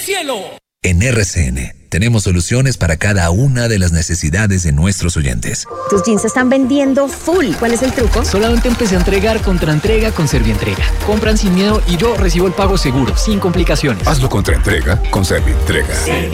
cielo. En RCN tenemos soluciones para cada una de las necesidades de nuestros oyentes. Tus jeans se están vendiendo full. ¿Cuál es el truco? Solamente empecé a entregar contraentrega con Servientrega. Compran sin miedo y yo recibo el pago seguro, sin complicaciones. Hazlo contra entrega con Servientrega.